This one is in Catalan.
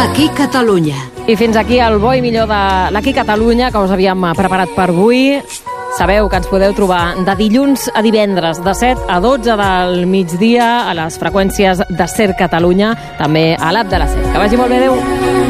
L'Aquí Catalunya. I fins aquí el bo i millor de l'Aquí Catalunya que us havíem preparat per avui. Sabeu que ens podeu trobar de dilluns a divendres, de 7 a 12 del migdia, a les freqüències de SER Catalunya, també a l'app de la SER. Que vagi molt bé, adeu.